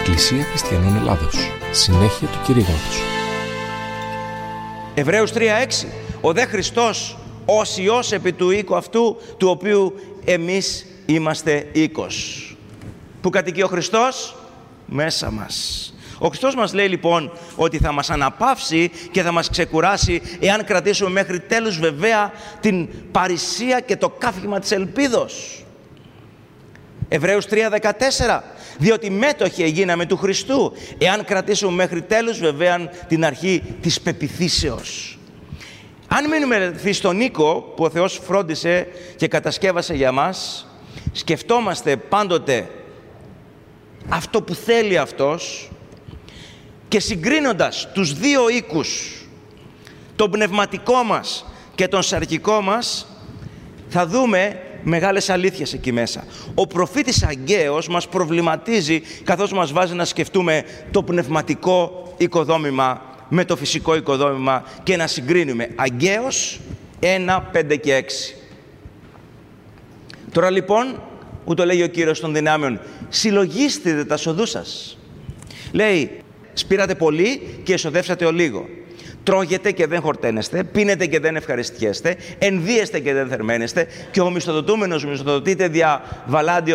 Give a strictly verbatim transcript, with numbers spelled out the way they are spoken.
Εκκλησία Χριστιανών Ελλάδος. Συνέχεια του κηρύγματος. Εβραίους τρία έξι. Ο δε Χριστός ως Υιός επί του οίκου αυτού, του οποίου εμείς είμαστε οίκος. Πού κατοικεί ο Χριστός? Μέσα μας. Ο Χριστός μας λέει λοιπόν ότι θα μας αναπαύσει και θα μας ξεκουράσει εάν κρατήσουμε μέχρι τέλους βεβαία την παρησία και το κάφημα της ελπίδος. Εβραίους τρία δεκατέσσερα. Διότι μέτοχοι εγίναμε του Χριστού εάν κρατήσουμε μέχρι τέλους βεβαία την αρχή της πεποιθήσεως. Αν μείνουμε στον οίκο που ο Θεός φρόντισε και κατασκεύασε για μας, σκεφτόμαστε πάντοτε αυτό που θέλει Αυτός και συγκρίνοντας τους δύο οίκους, τον πνευματικό μας και τον σαρκικό μας, θα δούμε μεγάλες αλήθειες εκεί μέσα. Ο προφήτης Αγγαίος μας προβληματίζει καθώς μας βάζει να σκεφτούμε το πνευματικό οικοδόμημα με το φυσικό οικοδόμημα και να συγκρίνουμε. Αγγαίος ένα, πέντε και έξι. Τώρα λοιπόν, ούτω λέει ο Κύριος των δυνάμεων, συλλογίστε τα σοδού σας. Λέει, σπήρατε πολύ και εσοδεύσατε ο λίγο. Τρώγετε και δεν χορταίνεστε, πίνετε και δεν ευχαριστιέστε, ενδύεστε και δεν θερμαίνεστε και ο μισθοδοτούμενος μισθοδοτείται δια βαλάντιο